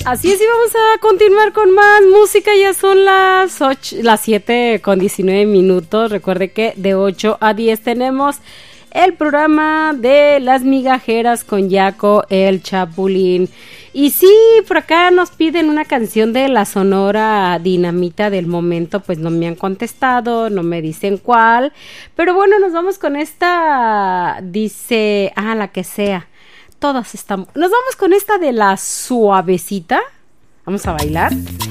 Así es, y vamos a continuar con más música. Ya son las 7:19. Recuerde que de 8 a 10 tenemos el programa de Las Migajeras con Yaco el Chapulín. Y sí, por acá nos piden una canción de la Sonora Dinamita del momento. Pues no me han contestado, no me dicen cuál. Pero bueno, nos vamos con esta. Dice, la que sea. Todas estamos. Nos vamos con esta de La Suavecita. Vamos a bailar.